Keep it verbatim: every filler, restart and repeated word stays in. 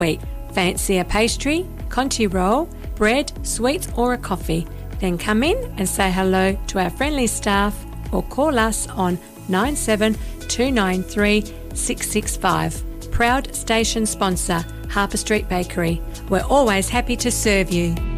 week. Fancy a pastry, Conti roll, bread, sweets or a coffee? Then come in and say hello to our friendly staff or call us on nine seven two nine three six six five. Proud station sponsor, Harper Street Bakery. We're always happy to serve you.